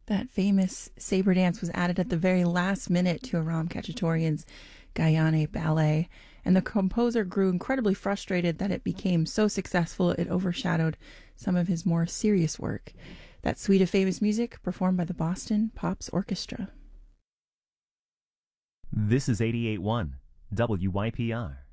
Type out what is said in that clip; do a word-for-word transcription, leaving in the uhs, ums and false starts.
That famous saber dance was added at the very last minute to Aram Khachaturian's Gayane ballet, and the composer grew incredibly frustrated that it became so successful it overshadowed some of his more serious work. That suite of famous music performed by the Boston Pops Orchestra. This is eighty-eight point one W Y P R.